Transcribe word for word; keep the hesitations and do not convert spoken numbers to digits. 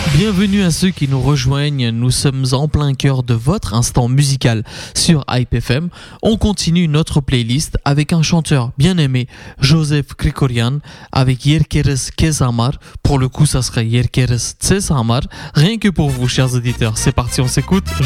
Bienvenue à ceux qui nous rejoignent, nous sommes en plein cœur de votre instant musical sur Hype F M. On continue notre playlist avec un chanteur bien aimé, Joseph Krikorian, avec Yerkeres Kezamar. Pour le coup, ça serait Yerkeres Tsesamar. Rien que pour vous, chers auditeurs. C'est parti, on s'écoute.